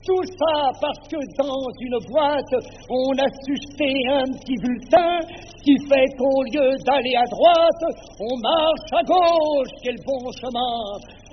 Tout ça parce que dans une boîte, on a sujeté un petit bulletin qui fait qu'au lieu d'aller à droite, on marche à gauche, quel bon chemin.